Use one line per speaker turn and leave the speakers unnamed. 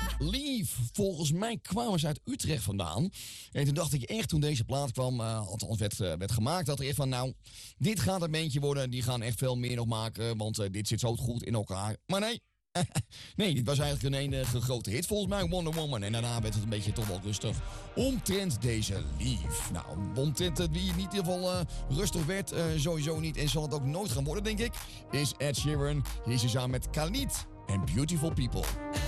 Leave. Volgens mij kwamen ze uit Utrecht vandaan. En toen dacht ik echt, toen deze plaat kwam, althans werd gemaakt, dat er echt van, nou, dit gaat een bandje worden. Die gaan echt veel meer nog maken, want dit zit zo goed in elkaar. Maar nee. Nee, dit was eigenlijk een enige grote hit volgens mij, Wonder Woman. En daarna werd het een beetje toch wel rustig omtrent deze Leave. Nou, omtrent wie niet in ieder geval rustig werd, sowieso niet en zal het ook nooit gaan worden, denk ik, is Ed Sheeran. Hier is hij samen met Khalid en Beautiful People.